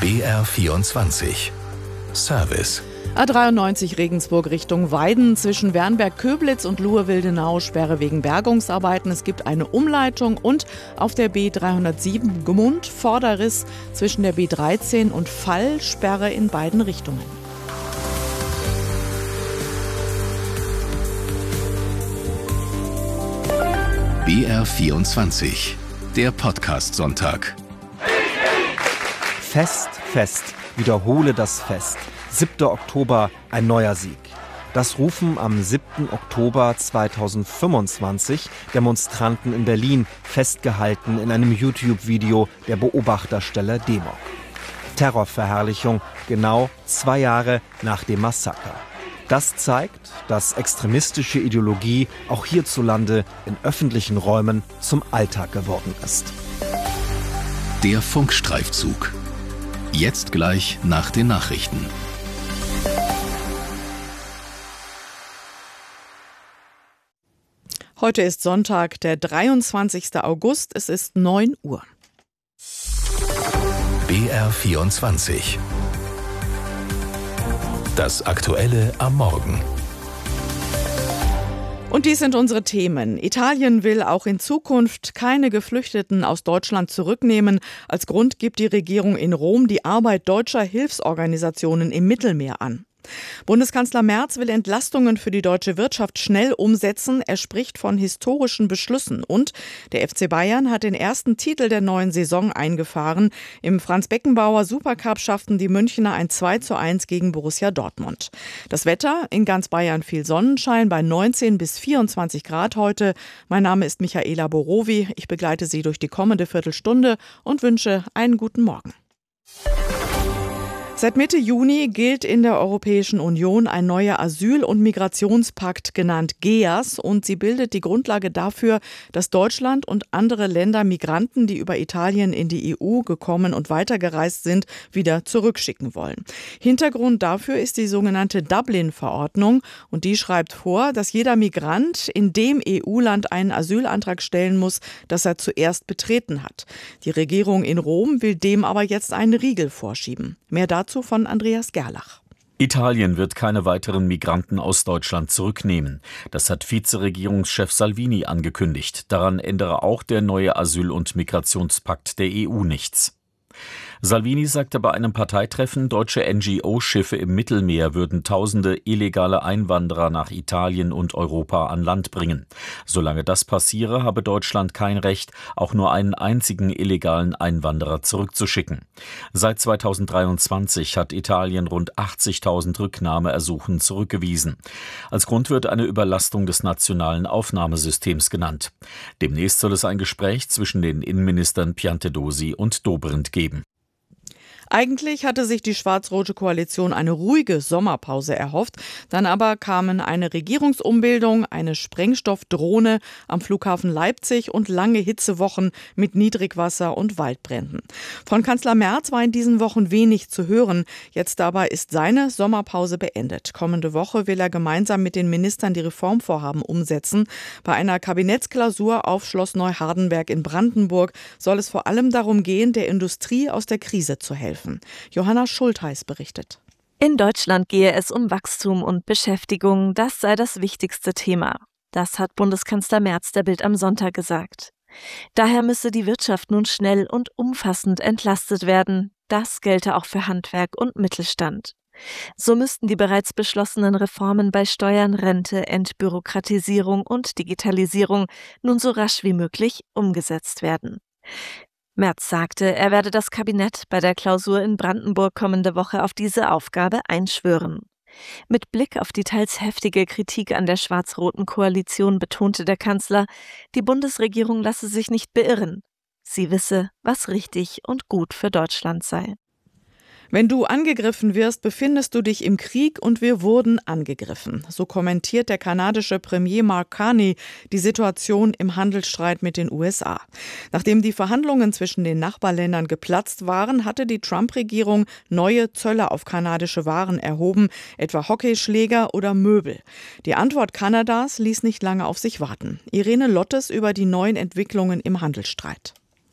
BR24 Service. A93 Regensburg Richtung Weiden zwischen Wernberg-Köblitz und Luhe-Wildenau Sperre wegen Bergungsarbeiten. Es gibt eine Umleitung und auf der B307 Gmund Vorderriss zwischen der B13 und Fall Sperre in beiden Richtungen. BR24, der Podcast-Sonntag. Fest, fest, wiederhole das Fest. 7. Oktober, ein neuer Sieg. Das rufen am 7. Oktober 2025 Demonstranten in Berlin, festgehalten in einem YouTube-Video der Beobachterstelle Demok. Terrorverherrlichung, genau 2 Jahre nach dem Massaker. Das zeigt, dass extremistische Ideologie auch hierzulande in öffentlichen Räumen zum Alltag geworden ist. Der Funkstreifzug. Jetzt gleich nach den Nachrichten. Heute ist Sonntag, der 23. August. Es ist 9 Uhr. BR24. Das Aktuelle am Morgen. Und dies sind unsere Themen. Italien will auch in Zukunft keine Geflüchteten aus Deutschland zurücknehmen. Als Grund gibt die Regierung in Rom die Arbeit deutscher Hilfsorganisationen im Mittelmeer an. Bundeskanzler Merz will Entlastungen für die deutsche Wirtschaft schnell umsetzen. Er spricht von historischen Beschlüssen. Und der FC Bayern hat den ersten Titel der neuen Saison eingefahren. Im Franz-Beckenbauer Supercup schafften die Münchner ein 2:1 gegen Borussia Dortmund. Das Wetter: in ganz Bayern viel Sonnenschein bei 19 bis 24 Grad heute. Mein Name ist Michaela Borowi. Ich begleite Sie durch die kommende Viertelstunde und wünsche einen guten Morgen. Seit Mitte Juni gilt in der Europäischen Union ein neuer Asyl- und Migrationspakt, genannt GEAS, und sie bildet die Grundlage dafür, dass Deutschland und andere Länder Migranten, die über Italien in die EU gekommen und weitergereist sind, wieder zurückschicken wollen. Hintergrund dafür ist die sogenannte Dublin-Verordnung, und die schreibt vor, dass jeder Migrant in dem EU-Land einen Asylantrag stellen muss, das er zuerst betreten hat. Die Regierung in Rom will dem aber jetzt einen Riegel vorschieben. Mehr dazu von Andreas Gerlach. Italien wird keine weiteren Migranten aus Deutschland zurücknehmen. Das hat Vizeregierungschef Salvini angekündigt. Daran ändere auch der neue Asyl- und Migrationspakt der EU nichts. Salvini sagte bei einem Parteitreffen, deutsche NGO-Schiffe im Mittelmeer würden Tausende illegale Einwanderer nach Italien und Europa an Land bringen. Solange das passiere, habe Deutschland kein Recht, auch nur einen einzigen illegalen Einwanderer zurückzuschicken. Seit 2023 hat Italien rund 80.000 Rücknahmeersuchen zurückgewiesen. Als Grund wird eine Überlastung des nationalen Aufnahmesystems genannt. Demnächst soll es ein Gespräch zwischen den Innenministern Piantedosi und Dobrindt geben. Eigentlich hatte sich die schwarz-rote Koalition eine ruhige Sommerpause erhofft. Dann aber kamen eine Regierungsumbildung, eine Sprengstoffdrohne am Flughafen Leipzig und lange Hitzewochen mit Niedrigwasser und Waldbränden. Von Kanzler Merz war in diesen Wochen wenig zu hören. Jetzt aber ist seine Sommerpause beendet. Kommende Woche will er gemeinsam mit den Ministern die Reformvorhaben umsetzen. Bei einer Kabinettsklausur auf Schloss Neuhardenberg in Brandenburg soll es vor allem darum gehen, der Industrie aus der Krise zu helfen. Johanna Schultheis berichtet. In Deutschland gehe es um Wachstum und Beschäftigung, das sei das wichtigste Thema. Das hat Bundeskanzler Merz der Bild am Sonntag gesagt. Daher müsse die Wirtschaft nun schnell und umfassend entlastet werden. Das gelte auch für Handwerk und Mittelstand. So müssten die bereits beschlossenen Reformen bei Steuern, Rente, Entbürokratisierung und Digitalisierung nun so rasch wie möglich umgesetzt werden. Merz sagte, er werde das Kabinett bei der Klausur in Brandenburg kommende Woche auf diese Aufgabe einschwören. Mit Blick auf die teils heftige Kritik an der schwarz-roten Koalition betonte der Kanzler, die Bundesregierung lasse sich nicht beirren. Sie wisse, was richtig und gut für Deutschland sei. Wenn du angegriffen wirst, befindest du dich im Krieg und wir wurden angegriffen. So kommentiert der kanadische Premier Mark Carney die Situation im Handelsstreit mit den USA. Nachdem die Verhandlungen zwischen den Nachbarländern geplatzt waren, hatte die Trump-Regierung neue Zölle auf kanadische Waren erhoben, etwa Hockeyschläger oder Möbel. Die Antwort Kanadas ließ nicht lange auf sich warten. Irene Lottes über die neuen Entwicklungen im Handelsstreit.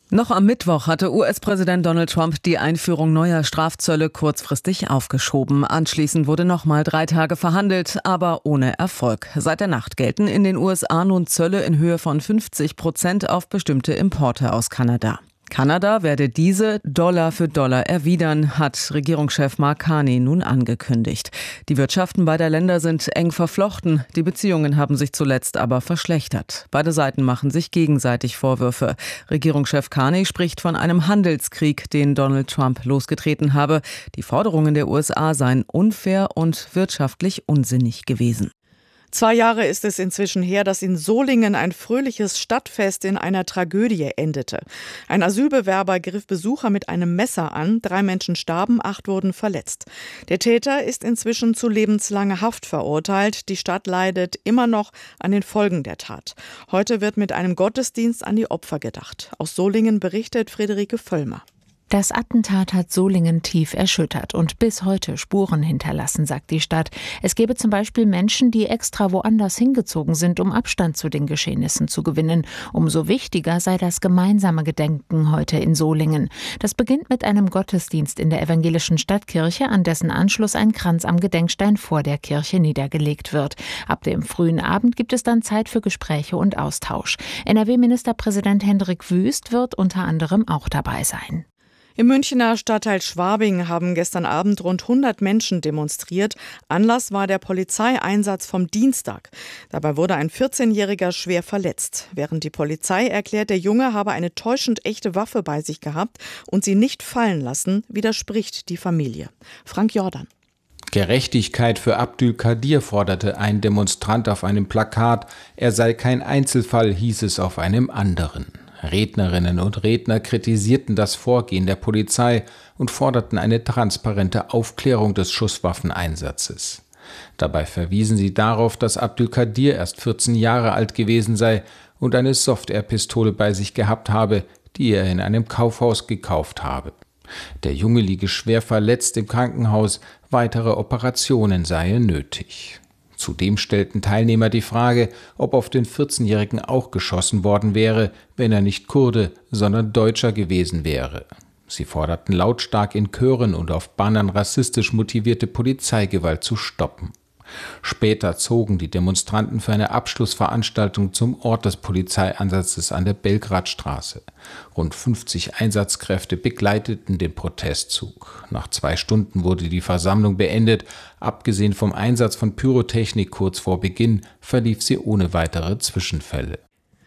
Noch am Mittwoch hatte US-Präsident Donald Trump die Einführung neuer Strafzölle kurzfristig aufgeschoben. Anschließend wurde nochmal 3 Tage verhandelt, aber ohne Erfolg. Seit der Nacht gelten in den USA nun Zölle in Höhe von 50% auf bestimmte Importe aus Kanada. Kanada werde diese Dollar für Dollar erwidern, hat Regierungschef Mark Carney nun angekündigt. Die Wirtschaften beider Länder sind eng verflochten. Die Beziehungen haben sich zuletzt aber verschlechtert. Beide Seiten machen sich gegenseitig Vorwürfe. Regierungschef Carney spricht von einem Handelskrieg, den Donald Trump losgetreten habe. Die Forderungen der USA seien unfair und wirtschaftlich unsinnig gewesen. 2 Jahre ist es inzwischen her, dass in Solingen ein fröhliches Stadtfest in einer Tragödie endete. Ein Asylbewerber griff Besucher mit einem Messer an, 3 Menschen starben, 8 wurden verletzt. Der Täter ist inzwischen zu lebenslanger Haft verurteilt. Die Stadt leidet immer noch an den Folgen der Tat. Heute wird mit einem Gottesdienst an die Opfer gedacht. Aus Solingen berichtet Friederike Völlmer. Das Attentat hat Solingen tief erschüttert und bis heute Spuren hinterlassen, sagt die Stadt. Es gebe zum Beispiel Menschen, die extra woanders hingezogen sind, um Abstand zu den Geschehnissen zu gewinnen. Umso wichtiger sei das gemeinsame Gedenken heute in Solingen. Das beginnt mit einem Gottesdienst in der evangelischen Stadtkirche, an dessen Anschluss ein Kranz am Gedenkstein vor der Kirche niedergelegt wird. Ab dem frühen Abend gibt es dann Zeit für Gespräche und Austausch. NRW-Ministerpräsident Hendrik Wüst wird unter anderem auch dabei sein. Im Münchner Stadtteil Schwabing haben gestern Abend rund 100 Menschen demonstriert. Anlass war der Polizeieinsatz vom Dienstag. Dabei wurde ein 14-Jähriger schwer verletzt. Während die Polizei erklärt, der Junge habe eine täuschend echte Waffe bei sich gehabt und sie nicht fallen lassen, widerspricht die Familie. Frank Jordan. Gerechtigkeit für Abdülkadir forderte ein Demonstrant auf einem Plakat. Er sei kein Einzelfall, hieß es auf einem anderen. Rednerinnen und Redner kritisierten das Vorgehen der Polizei und forderten eine transparente Aufklärung des Schusswaffeneinsatzes. Dabei verwiesen sie darauf, dass Abdülkadir erst 14 Jahre alt gewesen sei und eine Soft-Air-Pistole bei sich gehabt habe, die er in einem Kaufhaus gekauft habe. Der Junge liege schwer verletzt im Krankenhaus, weitere Operationen seien nötig. Zudem stellten Teilnehmer die Frage, ob auf den 14-Jährigen auch geschossen worden wäre, wenn er nicht Kurde, sondern Deutscher gewesen wäre. Sie forderten lautstark in Chören und auf Bannern rassistisch motivierte Polizeigewalt zu stoppen. Später zogen die Demonstranten für eine Abschlussveranstaltung zum Ort des Polizeieinsatzes an der Belgradstraße. Rund 50 Einsatzkräfte begleiteten den Protestzug. Nach 2 Stunden wurde die Versammlung beendet. Abgesehen vom Einsatz von Pyrotechnik kurz vor Beginn verlief sie ohne weitere Zwischenfälle.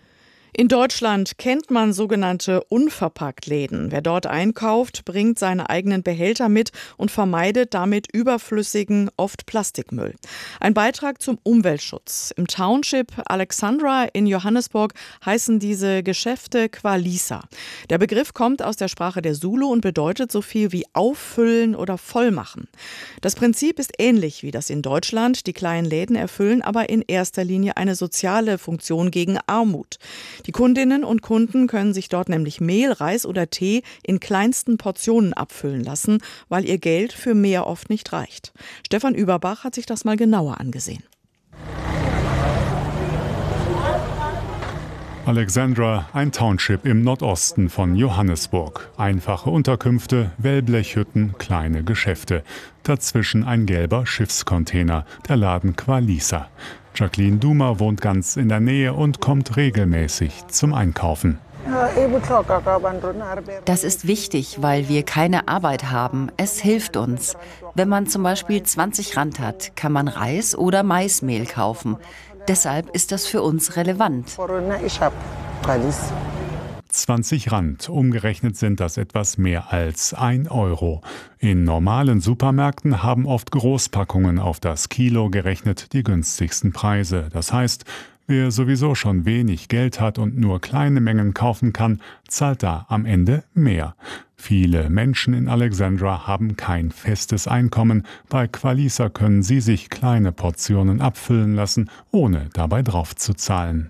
In Deutschland kennt man sogenannte Unverpacktläden. Wer dort einkauft, bringt seine eigenen Behälter mit und vermeidet damit überflüssigen, oft Plastikmüll. Ein Beitrag zum Umweltschutz. Im Township Alexandra in Johannesburg heißen diese Geschäfte Qualisa. Der Begriff kommt aus der Sprache der Zulu und bedeutet so viel wie auffüllen oder vollmachen. Das Prinzip ist ähnlich wie das in Deutschland. Die kleinen Läden erfüllen aber in erster Linie eine soziale Funktion gegen Armut. Die Kundinnen und Kunden können sich dort nämlich Mehl, Reis oder Tee in kleinsten Portionen abfüllen lassen, weil ihr Geld für mehr oft nicht reicht. Stefan Überbach hat sich das mal genauer angesehen. Alexandra, ein Township im Nordosten von Johannesburg. Einfache Unterkünfte, Wellblechhütten, kleine Geschäfte. Dazwischen ein gelber Schiffscontainer, der Laden Qualisa. Jacqueline Duma wohnt ganz in der Nähe und kommt regelmäßig zum Einkaufen. Das ist wichtig, weil wir keine Arbeit haben. Es hilft uns. Wenn man zum Beispiel 20 Rand hat, kann man Reis oder Maismehl kaufen. Deshalb ist das für uns relevant. 20 Rand, umgerechnet sind das etwas mehr als 1 Euro. In normalen Supermärkten haben oft Großpackungen auf das Kilo gerechnet die günstigsten Preise. Das heißt, wer sowieso schon wenig Geld hat und nur kleine Mengen kaufen kann, zahlt da am Ende mehr. Viele Menschen in Alexandra haben kein festes Einkommen. Bei Qualisa können sie sich kleine Portionen abfüllen lassen, ohne dabei drauf zu zahlen.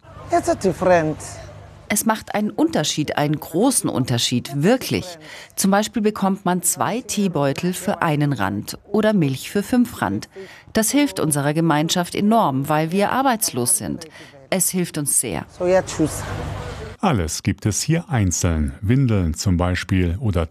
Es macht einen Unterschied, einen großen Unterschied, wirklich. Zum Beispiel bekommt man 2 Teebeutel für 1 Rand oder Milch für 5 Rand. Das hilft unserer Gemeinschaft enorm, weil wir arbeitslos sind. Es hilft uns sehr. Alles gibt es hier einzeln, Windeln zum Beispiel oder